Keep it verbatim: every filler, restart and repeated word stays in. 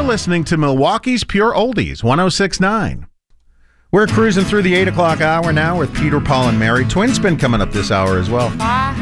listening to Milwaukee's Pure Oldies, one oh six point nine. We're cruising through the eight o'clock hour now with Peter, Paul, and Mary. Twin Spin coming up this hour as well.